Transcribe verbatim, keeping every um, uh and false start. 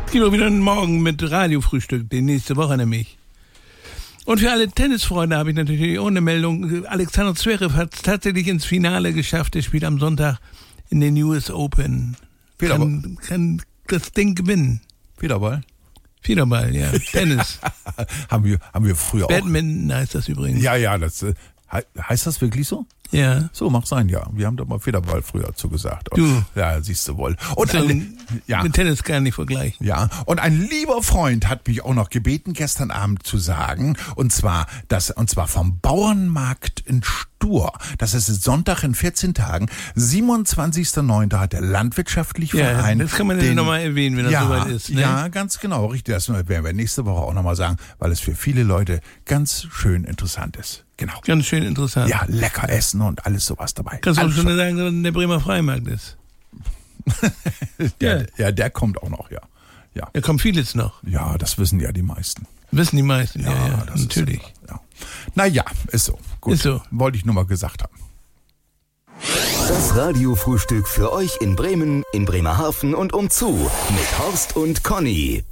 Es gibt auch wieder einen Morgen mit Radiofrühstück, die nächste Woche nämlich. Und für alle Tennisfreunde habe ich natürlich auch eine Meldung. Alexander Zverev hat es tatsächlich ins Finale geschafft. Er spielt am Sonntag in den U S Open. Kann, kann das Ding gewinnen. Federball? Federball, ja. Tennis. haben, wir, haben wir früher Badminton auch. Badminton heißt das übrigens. Ja, ja, das äh, heißt das wirklich so? Ja. So, mag sein, ja. Wir haben doch mal Federball früher zugesagt. Du. Ja, siehst du wohl. Und ein, ein, ja. Mit Tennis kann ich nicht vergleichen. Ja, und ein lieber Freund hat mich auch noch gebeten, gestern Abend zu sagen, und zwar, das, und zwar vom Bauernmarkt in Stur. Das ist Sonntag in vierzehn Tagen. siebenundzwanzigster neunter hat der Landwirtschaftliche ja, Verein. Das kann man ja nochmal erwähnen, wenn das ja, soweit ist. Ne? Ja, ganz genau, richtig. Das werden wir nächste Woche auch nochmal sagen, weil es für viele Leute ganz schön interessant ist. Genau. Ganz schön interessant. Ja, lecker essen und alles sowas dabei. Kannst du auch alles schon sagen, dass der Bremer Freimarkt ist? der, ja. ja, der kommt auch noch, ja. Ja. Da kommt vieles noch. Ja, das wissen ja die meisten. Wissen die meisten, ja, ja, ja das natürlich. Ist ja, ja. Naja, ist so. Gut. Ist so. Wollte ich nur mal gesagt haben. Das Radiofrühstück für euch in Bremen, in Bremerhaven und umzu mit Horst und Conny.